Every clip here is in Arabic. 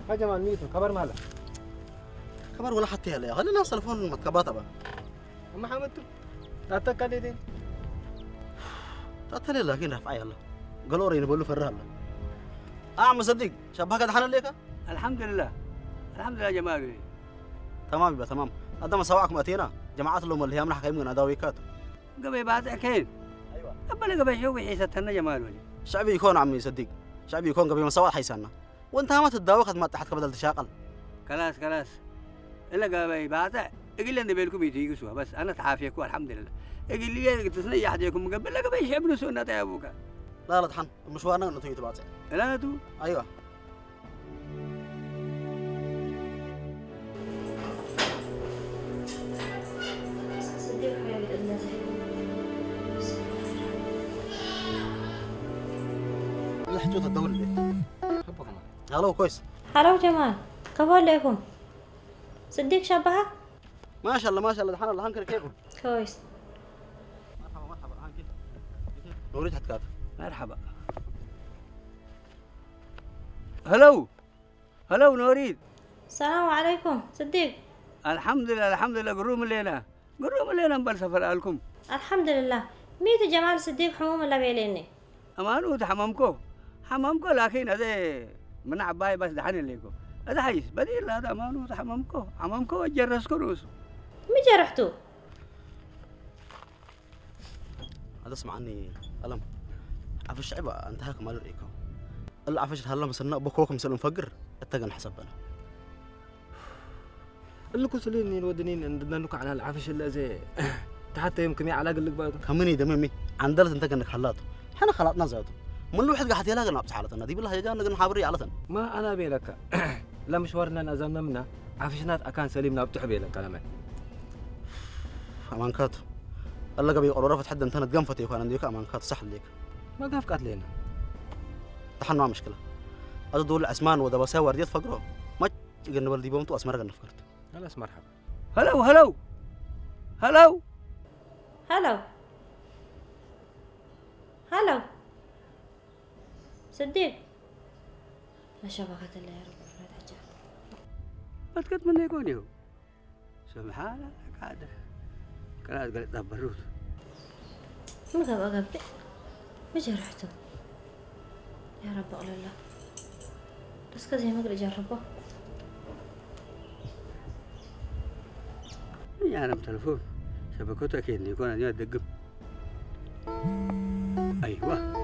يا جمال ميتو خبر ماله؟ خبر ولا حتى هلا خلينا نوصل فون متكبات بقى. أما حمدتو تاتك كديتين تاتلي لكن رفع يلا قالوا رينا بقول له فرها الله عم صديق شبهك دحنا ليك الحمد لله يا جماعه. تمام يبقى تمام هذا ما سواكم اتينا جماعات اللي هم اللي هم حكايم من اداويكات قبل بعد اكيد ايوه قبل شوف حيستنا جمال ولي شعبي يكون عمي صديق شعبي يكون قبل ما سوا حيسنا وانت ما تداوخ ما تحت بدل تشاقل خلاص الا قبل بعد اقول لنا بينكم يتيقسوا بس انا تعافيكم الحمد لله اقول لي تسني احدكم قبل لا قبل يشعبوا سنه يا ابوك لا دحن مشوارنا انه تبعت لا تو ايوه الحجوط الدولة ليه؟ هلو كويس هلو جمال كفو لكم صديق شبهك؟ ما شاء الله دحين الله هنكر كيفكم كويس مرحبا الحين كيف نوريت حتكات مرحبا هلو نوريد السلام عليكم صديق الحمد لله قروم لنا نبل سفر لكم الحمد لله ميت جمال صديق حموم اللي بيليني امانو حمامكو لكن هذا من عباي بس دحين ليكو هذا حيس بديل هذا امانو حمامكو جرسكو روس مي جرحتو هذا اسمع عني ألم عفش الشعب انتهاكم مال ريكو اللي عفش هلا مسنا بكوكم سلم فقر اتقن حسبنا اللي كسليني الودنين عندنا نك على العفش اللي زي حتى يمكن يعلاق لك بعد كمني دمي عندلت انت كانك حلاته احنا خلطنا زادو من لو واحد قاعد يلاقي نابس حالتنا دي بالله جانا نقول نحابري على ما انا بيلك لا مشوارنا نزلنا منا عفشنات اكان سليمنا بتحبي لك كلامك امان كات الله قبل يقولوا رفت حد انت تقنفتي وكان عندك امان كات صح ليك ما قافقت لنا طحن ما مشكله هذا دول عثمان وذا بساور ديت فقروا ما قلنا ولدي بومتو اسمر قلنا فكرت خلاص مرحبا هلو صديق ما شبكت الله يا رب ما تحجر ما تكت من يكون يهو سبحان الله قادر كلاس قلت دبروت من قبل ما جرحته يا رب اقول الله بس كذا ما اقدر اجربه يعني تلفون شبكته اكيد يكون عندنا دقم ايوه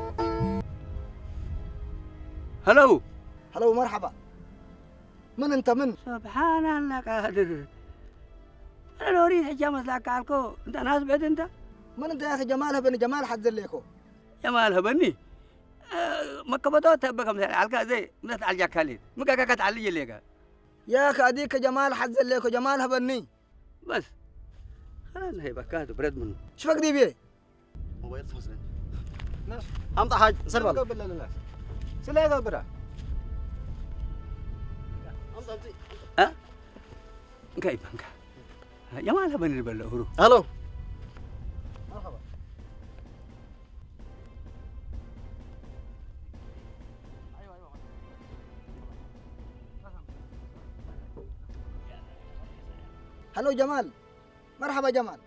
هلو مرحبا من انت من سبحان الله قادر انا لو اريد حجامة ذاك عالكو انت ناس بعد انت من انت يا اخي جمال هبني جمال حد ليكو جمال هبني مكبتو تبقى مثل عالكا زي مثل على جاكالين مكاكا تعلي ليك يا اخي اديك جمال حد ليكو جمال هبني بس خلاص هي بكات برد منه شفك دي بيه موبايل تمسلين امطى حاج سلم قبل للناس سلاقه برا ها كيف انك جمال هبني بالهرو الو مرحبا هلو جمال مرحبا جمال